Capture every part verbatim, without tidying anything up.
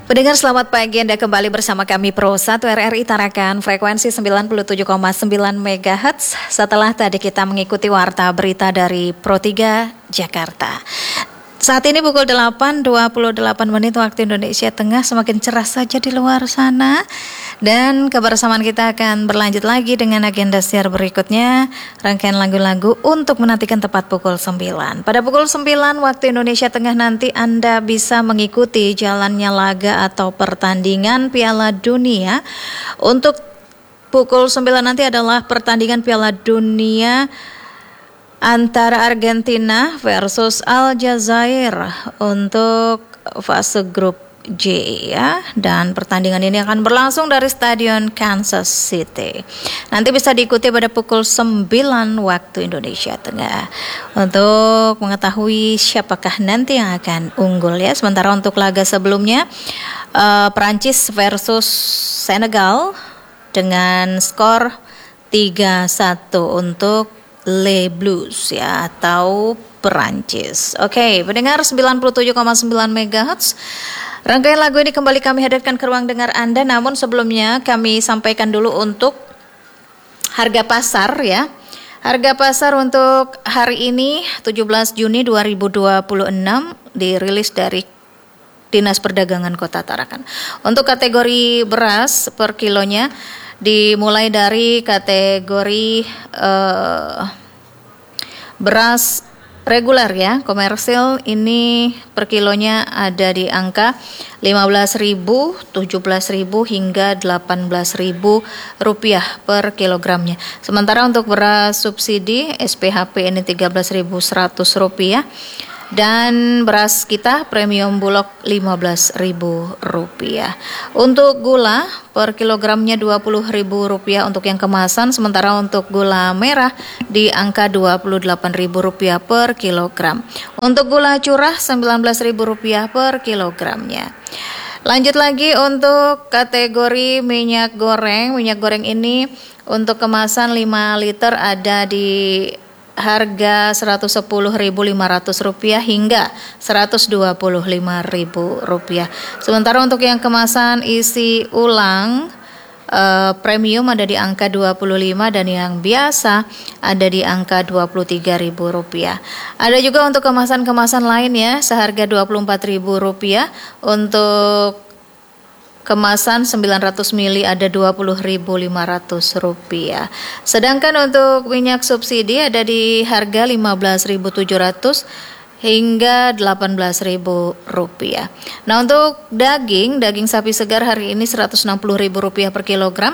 Pendengar selamat pagi, Anda kembali bersama kami Pro satu R R I Tarakan frekuensi sembilan puluh tujuh koma sembilan megahertz. Setelah tadi kita mengikuti warta berita dari Pro tiga Jakarta. Saat ini pukul delapan dua puluh delapan menit waktu Indonesia Tengah, semakin cerah saja di luar sana. Dan kebersamaan kita akan berlanjut lagi dengan agenda siar berikutnya, rangkaian lagu-lagu untuk menantikan tepat pukul sembilan. Pada pukul sembilan waktu Indonesia Tengah nanti Anda bisa mengikuti jalannya laga atau pertandingan Piala Dunia. Untuk pukul sembilan nanti adalah pertandingan Piala Dunia antara Argentina versus Aljazair untuk fase grup J ya, dan pertandingan ini akan berlangsung dari Stadion Kansas City. Nanti bisa diikuti pada pukul sembilan waktu Indonesia Tengah untuk mengetahui siapakah nanti yang akan unggul ya. Sementara untuk laga sebelumnya uh, Prancis versus Senegal dengan skor tiga satu untuk Les Blues ya, atau Perancis. Oke, pendengar sembilan puluh tujuh koma sembilan megahertz. Rangkaian lagu ini kembali kami hadirkan ke ruang dengar Anda, namun sebelumnya kami sampaikan dulu untuk harga pasar ya. Harga pasar untuk hari ini tujuh belas Juni dua ribu dua puluh enam dirilis dari Dinas Perdagangan Kota Tarakan. Untuk kategori beras per kilonya dimulai dari kategori uh, beras reguler ya, komersil ini per kilonya ada di angka lima belas ribu, tujuh belas ribu hingga delapan belas ribu rupiah per kilogramnya. Sementara untuk beras subsidi S P H P ini tiga belas ribu seratus rupiah. Dan beras kita premium bulog lima belas ribu rupiah. Untuk gula per kilogramnya dua puluh ribu rupiah untuk yang kemasan, sementara untuk gula merah di angka dua puluh delapan ribu rupiah per kilogram. Untuk gula curah sembilan belas ribu rupiah per kilogramnya. Lanjut lagi untuk kategori minyak goreng. Minyak goreng ini untuk kemasan lima liter ada di harga seratus sepuluh ribu lima ratus rupiah hingga seratus dua puluh lima ribu rupiah. Sementara untuk yang kemasan isi ulang uh, premium ada di angka dua puluh lima dan yang biasa ada di angka dua puluh tiga ribu rupiah. Ada juga untuk kemasan-kemasan lain ya, seharga dua puluh empat ribu rupiah. Untuk kemasan sembilan ratus mili ada dua puluh ribu lima ratus rupiah. Sedangkan untuk minyak subsidi ada di harga lima belas ribu tujuh ratus hingga delapan belas ribu rupiah. Nah, untuk daging, daging sapi segar hari ini seratus enam puluh ribu rupiah per kilogram.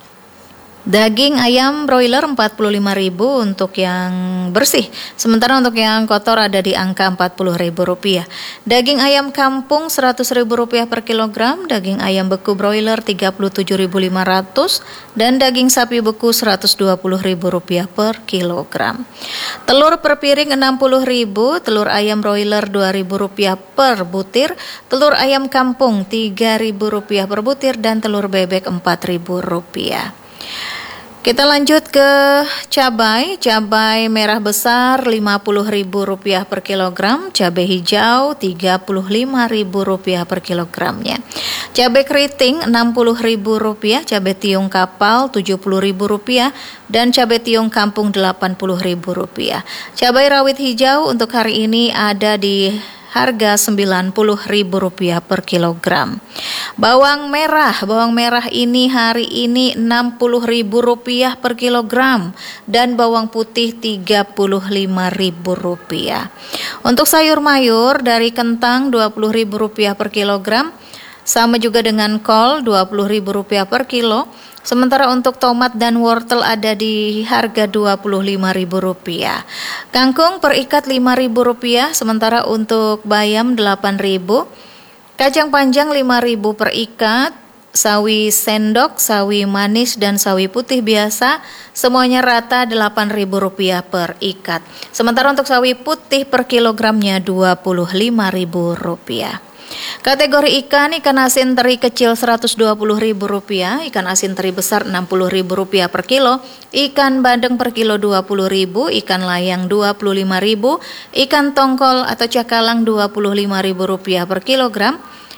Daging ayam broiler empat puluh lima ribu untuk yang bersih. Sementara untuk yang kotor ada di angka empat puluh ribu rupiah. Daging ayam kampung seratus ribu rupiah per kilogram. Daging ayam beku broiler tiga puluh tujuh ribu lima ratus. Dan daging sapi beku seratus dua puluh ribu rupiah per kilogram. Telur per piring enam puluh ribu. Telur ayam broiler dua ribu rupiah per butir. Telur ayam kampung tiga ribu rupiah per butir. Dan telur bebek empat ribu rupiah. Kita lanjut ke cabai. Cabai merah besar lima puluh ribu rupiah per kilogram. Cabai hijau tiga puluh lima ribu rupiah per kilogramnya. Cabai keriting enam puluh ribu rupiah. Cabai tiung kapal tujuh puluh ribu rupiah. Dan cabai tiung kampung delapan puluh ribu rupiah. Cabai rawit hijau untuk hari ini ada di harga sembilan puluh ribu rupiah per kilogram. Bawang merah, bawang merah ini hari ini enam puluh ribu rupiah per kilogram dan bawang putih tiga puluh lima ribu rupiah. Untuk sayur mayur dari kentang dua puluh ribu rupiah per kilogram, sama juga dengan kol dua puluh ribu rupiah per kilo. Sementara untuk tomat dan wortel ada di harga dua puluh lima ribu rupiah. Kangkung per ikat lima ribu rupiah, sementara untuk bayam delapan ribu. Kacang panjang lima ribu per ikat. Sawi sendok, sawi manis dan sawi putih biasa semuanya rata delapan ribu rupiah per ikat. Sementara untuk sawi putih per kilogramnya dua puluh lima ribu rupiah. Kategori ikan, ikan asin teri kecil seratus dua puluh ribu rupiah, ikan asin teri besar enam puluh ribu rupiah per kilo, ikan bandeng per kilo dua puluh ribu, ikan layang dua puluh lima ribu, ikan tongkol atau cakalang dua puluh lima ribu rupiah per kilogram,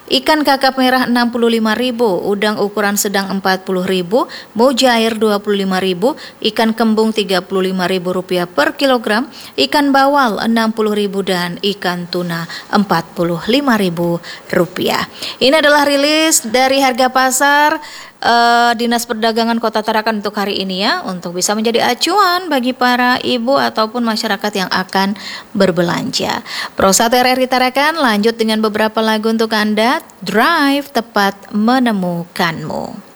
Ikan kakap merah enam puluh lima ribu rupiah, udang ukuran sedang empat puluh ribu rupiah, mujair dua puluh lima ribu rupiah, ikan kembung tiga puluh lima ribu rupiah per kilogram, ikan bawal enam puluh ribu rupiah, dan ikan tuna empat puluh lima ribu rupiah. Ini adalah rilis dari harga pasar uh, Dinas Perdagangan Kota Tarakan untuk hari ini ya, untuk bisa menjadi acuan bagi para ibu ataupun masyarakat yang akan berbelanja. Pro satu R R I Tarakan lanjut dengan beberapa lagu untuk Anda. Drive, tepat menemukanmu.